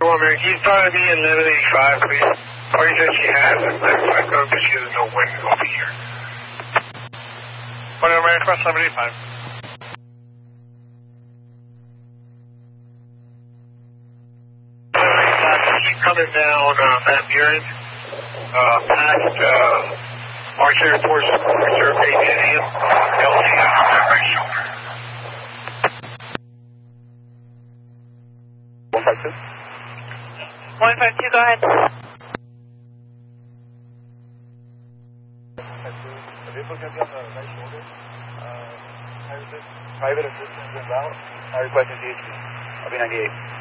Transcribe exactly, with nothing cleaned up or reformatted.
American. Can you start at me at eleven eighty-five, please? Party said she has it. I'm going to she doesn't know when we'll be here. Party American, cross eleven eighty-five. Keep coming down uh, Van Buren, uh, past uh, Archer Airport, Reserve Base in him, L C on that right shoulder. one five two. one five two, go ahead. The vehicle is going to be on the right shoulder. Uh, private assistance inbound. I request D H P. I'll be ninety-eight.